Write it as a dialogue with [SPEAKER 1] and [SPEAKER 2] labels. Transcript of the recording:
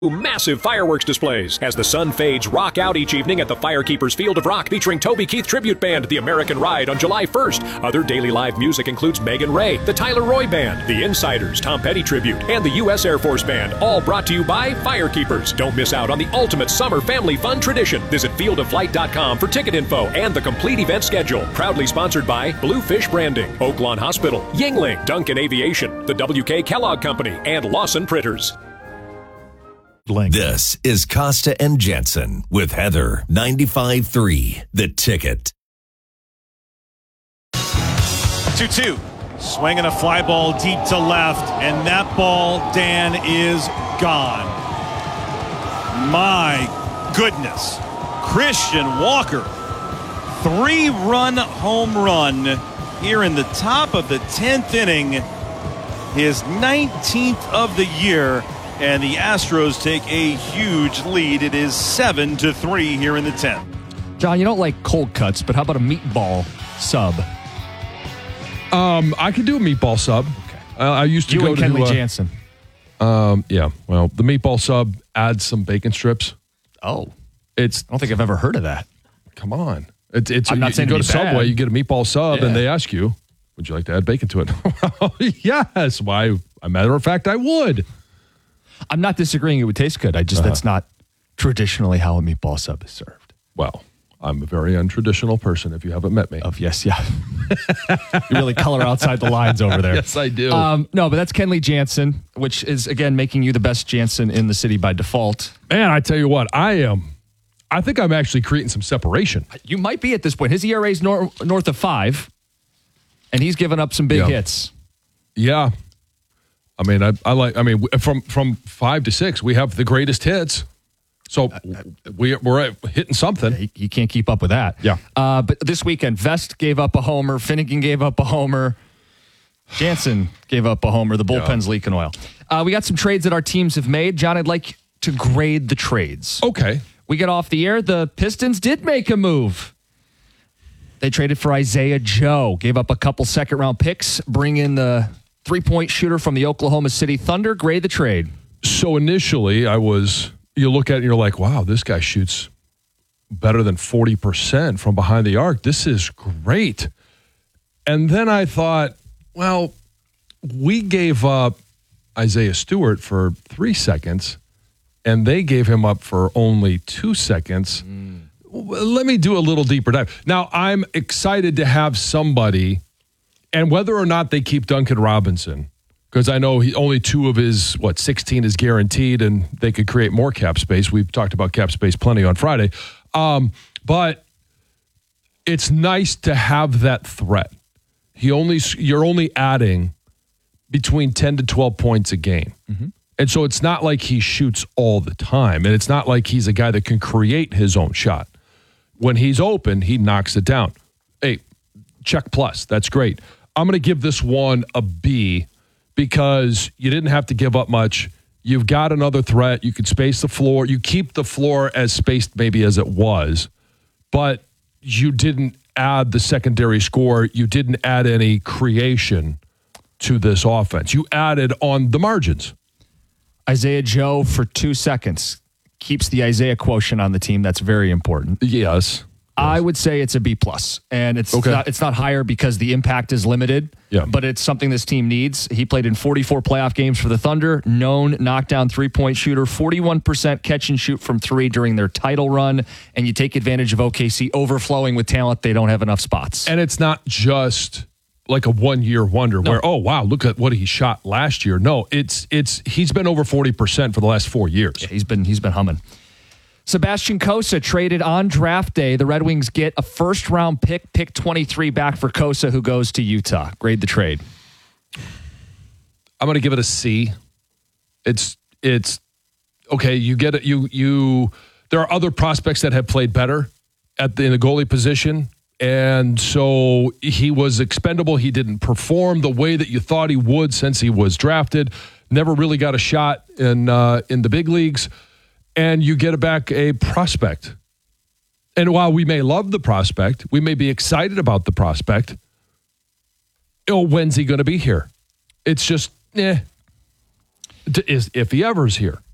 [SPEAKER 1] Massive fireworks displays. As the sun fades, rock out each evening at the Firekeepers Field of Rock featuring Toby Keith Tribute Band, The American Ride on July 1st. Other daily live music includes Megan Ray, the Tyler Roy Band, The Insiders, Tom Petty Tribute, and the U.S. Air Force Band, all brought to you by Firekeepers. Don't miss out on the ultimate summer family fun tradition. Visit fieldofflight.com for ticket info and the complete event schedule. Proudly sponsored by Bluefish Branding, Oaklawn Hospital, Yingling, Duncan Aviation, the W.K. Kellogg Company, and Lawson Printers.
[SPEAKER 2] This is Costa and Jensen with Heather 95.3, The Ticket.
[SPEAKER 3] 2-2. Swinging a fly ball deep to left, and that ball, Dan, is gone. My goodness. Christian Walker, 3-run home run here in the top of the 10th inning. His 19th of the year. And the Astros take a huge lead. It is 7-3 here in the 10th.
[SPEAKER 4] John, you don't like cold cuts, but how about a meatball sub?
[SPEAKER 5] I could do a meatball sub.
[SPEAKER 4] Okay.
[SPEAKER 5] I used to
[SPEAKER 4] you
[SPEAKER 5] go
[SPEAKER 4] and
[SPEAKER 5] to
[SPEAKER 4] Kenley Jansen.
[SPEAKER 5] Yeah. Well, the meatball sub adds some bacon strips.
[SPEAKER 4] Oh, I
[SPEAKER 5] I
[SPEAKER 4] don't think I've ever heard of that.
[SPEAKER 5] Come on. It's.
[SPEAKER 4] I'm not
[SPEAKER 5] you
[SPEAKER 4] saying
[SPEAKER 5] go to
[SPEAKER 4] it'd be
[SPEAKER 5] Subway,
[SPEAKER 4] bad.
[SPEAKER 5] you get a meatball sub,
[SPEAKER 4] Yeah.
[SPEAKER 5] and they ask you, "Would you like to add bacon to it?" Well, yes. Why? As a matter of fact, I would.
[SPEAKER 4] I'm not disagreeing it would taste good. That's not traditionally how a meatball sub is served.
[SPEAKER 5] Well, I'm a very untraditional person. If you haven't met me,
[SPEAKER 4] Yes, yeah. You really color outside the lines over there.
[SPEAKER 5] Yes, I do.
[SPEAKER 4] No, but that's Kenley Jansen, which is again making you the best Jansen in the city by default.
[SPEAKER 5] Man, I tell you what, I think I'm actually creating some separation.
[SPEAKER 4] You might be at this point. His ERA is north of 5, and he's given up some big hits.
[SPEAKER 5] Yeah. I mean, from 5 to 6, we have the greatest hits. So we're hitting something.
[SPEAKER 4] He can't keep up with that.
[SPEAKER 5] Yeah.
[SPEAKER 4] But this weekend, Vest gave up a homer. Finnegan gave up a homer. Jansen gave up a homer. The bullpen's leaking oil. We got some trades that our teams have made. John, I'd like to grade the trades.
[SPEAKER 5] Okay.
[SPEAKER 4] We get off the air. The Pistons did make a move. They traded for Isaiah Joe. Gave up a couple second-round picks. Bring in the three-point shooter from the Oklahoma City Thunder. Grade the trade.
[SPEAKER 5] So initially, you look at it and you're like, wow, this guy shoots better than 40% from behind the arc. This is great. And then I thought, well, we gave up Isaiah Stewart for 3 seconds, and they gave him up for only 2 seconds. Let me do a little deeper dive. Now, I'm excited to have somebody, and whether or not they keep Duncan Robinson, because I know only 2 of his, 16 is guaranteed, and they could create more cap space. We've talked about cap space plenty on Friday. But it's nice to have that threat. You're only adding between 10 to 12 points a game. Mm-hmm. And so it's not like he shoots all the time, and it's not like he's a guy that can create his own shot. When he's open, he knocks it down. Hey, check plus. That's great. I'm going to give this one a B because you didn't have to give up much. You've got another threat. You could space the floor. You keep the floor as spaced maybe as it was, but you didn't add the secondary score. You didn't add any creation to this offense. You added on the margins.
[SPEAKER 4] Isaiah Joe for 2 seconds keeps the Isaiah quotient on the team. That's very important.
[SPEAKER 5] Yes.
[SPEAKER 4] I would say it's a B+, and it's not higher because the impact is limited.
[SPEAKER 5] Yeah.
[SPEAKER 4] But it's something this team needs. He played in 44 playoff games for the Thunder. Known knockdown three-point shooter, 41% catch and shoot from 3 during their title run. And you take advantage of OKC overflowing with talent. They don't have enough spots.
[SPEAKER 5] And it's not just like a one-year wonder where, oh wow, look at what he shot last year. No, it's he's been over 40% for the last 4 years.
[SPEAKER 4] Yeah, he's been humming. Sebastian Kosa traded on draft day. The Red Wings get a first-round pick 23 back for Kosa, who goes to Utah. Grade the trade.
[SPEAKER 5] I'm going to give it a C. It's okay. You get it. You. There are other prospects that have played better in the goalie position, and so he was expendable. He didn't perform the way that you thought he would since he was drafted. Never really got a shot in the big leagues. And you get back a prospect. And while we may love the prospect, we may be excited about the prospect, when's he going to be here? It's just, if he ever is here.